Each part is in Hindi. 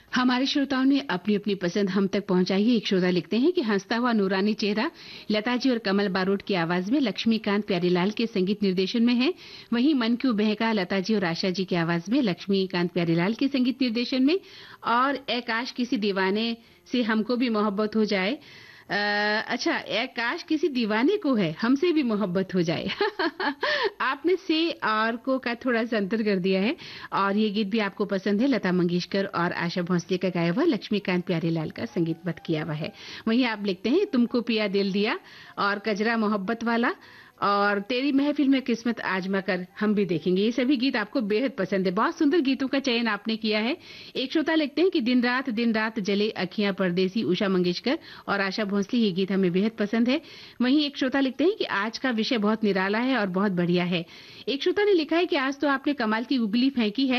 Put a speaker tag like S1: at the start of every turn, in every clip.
S1: हमारे श्रोताओं ने अपनी अपनी पसंद हम तक पहुंचाई है। एक श्रोता लिखते हैं कि हंसता हुआ नूरानी चेहरा लता जी और कमल बारोट की आवाज में लक्ष्मीकांत प्यारेलाल के संगीत निर्देशन में है। वहीं मन क्यों बहका लता जी और आशा जी की आवाज में लक्ष्मीकांत प्यारेलाल के संगीत निर्देशन में। और ए काश किसी दीवाने से हमको भी मोहब्बत हो जाए। अच्छा, ए काश किसी दीवाने को है हमसे भी मोहब्बत हो जाए। आपने से और को का थोड़ा सा अंतर कर दिया है। और ये गीत भी आपको पसंद है। लता मंगेशकर और आशा भोसले का गाया हुआ, लक्ष्मीकांत प्यारेलाल का संगीतबद्ध किया हुआ है। वहीं आप लिखते हैं तुमको पिया दिल दिया और कजरा मोहब्बत वाला और तेरी महफिल में किस्मत आजमा कर हम भी देखेंगे। ये सभी गीत आपको बेहद पसंद है। बहुत सुंदर गीतों का चयन आपने किया है। एक श्रोता लिखते हैं कि दिन रात जले अखियां परदेसी, उषा मंगेशकर और आशा भोसले, ये गीत हमें बेहद पसंद है। वहीं एक श्रोता लिखते हैं कि आज का विषय बहुत निराला है और बहुत बढ़िया है। एक श्रोता ने लिखा है कि आज तो आपने कमाल की गुगली फेंकी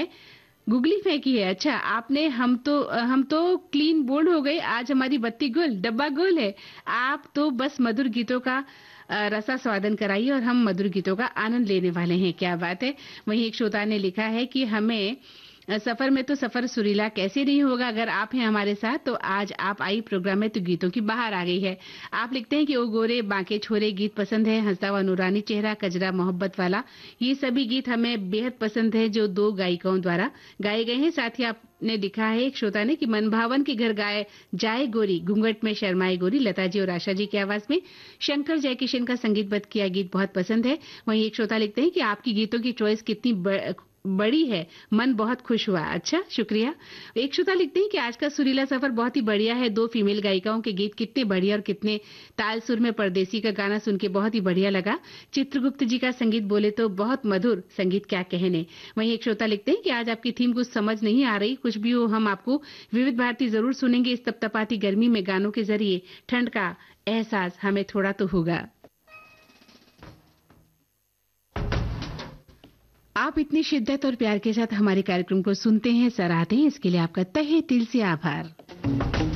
S1: है। अच्छा, आपने हम तो क्लीन बोल्ड हो गए। आज हमारी बत्ती गुल डब्बा गुल है। आप तो बस मधुर गीतों का रसा स्वादन कराइए और हम मधुर गीतों का आनंद लेने वाले हैं। क्या बात है। वहीं एक श्रोता ने लिखा है कि हमें सफर में तो सफर सुरीला कैसे नहीं होगा अगर आप हैं हमारे साथ। तो आज आप आई प्रोग्राम में तो गीतों की बाहर आ गई है। आप लिखते हैं कि ओ गोरे बांके छोरे गीत पसंद है। हंसता हुआ नूरानी चेहरा, कजरा मोहब्बत वाला, ये सभी गीत हमें बेहद पसंद है जो दो गायिकाओं द्वारा गाए गए हैं। साथ ही आपने लिखा है एक श्रोता ने कि मन भावन के घर गाए जाए गोरी घूंघट में शर्माए गोरी, लता जी और आशा जी की आवाज में शंकर जयकिशन का संगीतबद्ध किया गीत बहुत पसंद है। वहीं एक श्रोता लिखते हैं कि आपकी गीतों की चॉइस कितनी बड़ी है, मन बहुत खुश हुआ। अच्छा, शुक्रिया। एक श्रोता लिखते हैं कि आज का सुरीला सफर बहुत ही बढ़िया है। दो फीमेल गायिकाओं के गीत कितने बढ़िया और कितने ताल सुर में। परदेसी का गाना सुन के बहुत ही बढ़िया लगा। चित्रगुप्त जी का संगीत बोले तो बहुत मधुर संगीत, क्या कहने। वहीं एक श्रोता लिखते हैं कि आज आपकी थीम कुछ समझ नहीं आ रही, कुछ भी हो हम आपको विविध भारती जरूर सुनेंगे। इस तपतपाती गर्मी में गानों के जरिए ठंड का एहसास हमें थोड़ा तो होगा। आप इतनी शिद्दत और प्यार के साथ हमारे कार्यक्रम को सुनते हैं, सराहते हैं, इसके लिए आपका तहे दिल से आभार।